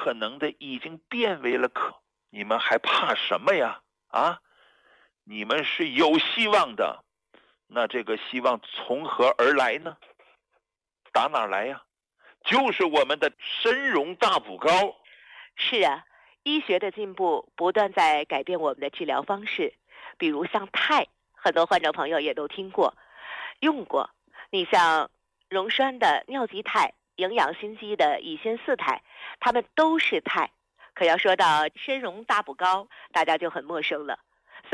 可能的已经变为了可，你们还怕什么呀？你们是有希望的，那这个希望从何而来呢？打哪来呀？就是我们的参茸大补膏。 是啊，医学的进步不断在改变我们的治疗方式，比如像肽，很多患者朋友也都听过、用过。你像溶栓的尿基肽、营养心肌的乙酰四肽，它们都是肽。可要说到参茸大补膏，大家就很陌生了。